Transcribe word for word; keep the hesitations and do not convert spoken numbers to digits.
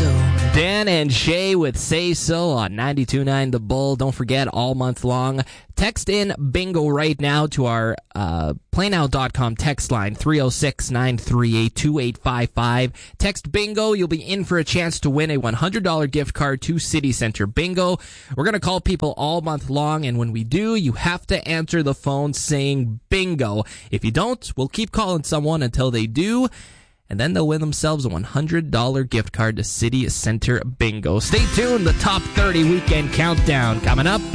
Dan and Shay with Say So on ninety-two point nine The Bull. Don't forget, all month long, text in bingo right now to our uh, play now dot com text line, three oh six, nine three eight, two eight five five. Text bingo. You'll be in for a chance to win a one hundred dollars gift card to City Center Bingo. We're going to call people all month long, and when we do, you have to answer the phone saying bingo. If you don't, we'll keep calling someone until they do, and then they'll win themselves a one hundred dollars gift card to City Center Bingo. Stay tuned. The Top thirty Weekend Countdown coming up